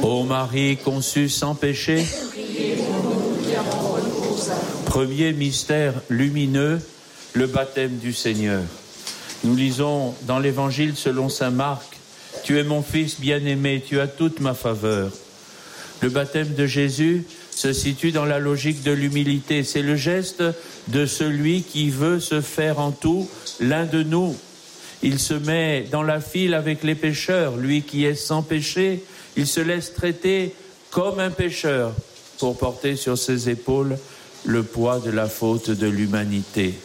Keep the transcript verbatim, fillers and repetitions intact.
Ô Marie conçue sans péché, premier mystère lumineux, le baptême du Seigneur. Nous lisons dans l'Évangile selon saint Marc, « Tu es mon fils bien-aimé, tu as toute ma faveur ». Le baptême de Jésus se situe dans la logique de l'humilité. C'est le geste de celui qui veut se faire en tout l'un de nous. Il se met dans la file avec les pécheurs, lui qui est sans péché. Il se laisse traiter comme un pécheur pour porter sur ses épaules le poids de la faute de l'humanité.